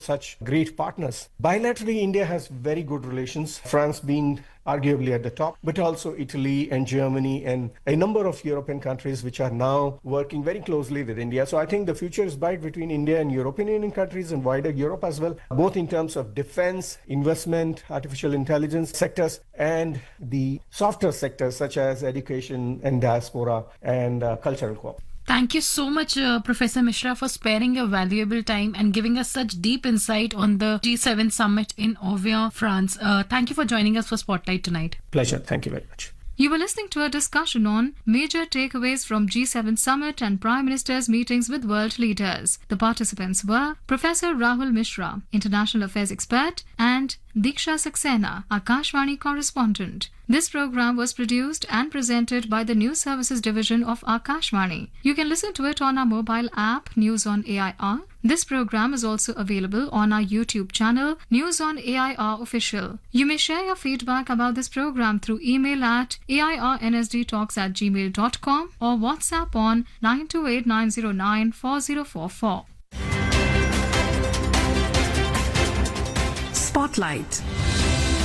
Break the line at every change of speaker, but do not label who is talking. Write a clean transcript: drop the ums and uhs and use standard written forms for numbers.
such great partners. Bilaterally, India has very good relations, France being arguably at the top, but also Italy and Germany and a number of European countries which are now working very closely with India. So I think the future is bright between India and European Union countries and wider Europe as well, both in terms of defense, investment, artificial intelligence sectors, and the softer sectors such as education and diaspora and cultural cooperation.
Thank you so much, Professor Mishra, for sparing your valuable time and giving us such deep insight on the G7 summit in Orléans, France. Thank you for joining us for Spotlight tonight.
Pleasure. Thank you very much.
You were listening to a discussion on major takeaways from G7 summit and Prime Minister's meetings with world leaders. The participants were Professor Rahul Mishra, International Affairs expert, and Diksha Saxena, Akashvani correspondent. This program was produced and presented by the News Services Division of Akashvani. You can listen to it on our mobile app, News on AIR. This program is also available on our YouTube channel, News on AIR Official. You may share your feedback about this program through email at airnsdtalks@gmail.com or WhatsApp on 928-909-4044.
Spotlight.